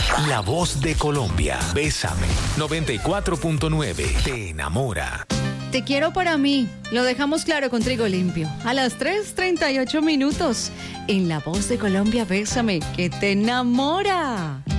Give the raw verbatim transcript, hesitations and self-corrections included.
La voz de Colombia. Bésame. noventa y cuatro punto nueve. Te enamora. Te quiero para mí. Lo dejamos claro con Trigo Limpio. A las tres treinta y ocho minutos. En La Voz de Colombia, Bésame, que te enamora.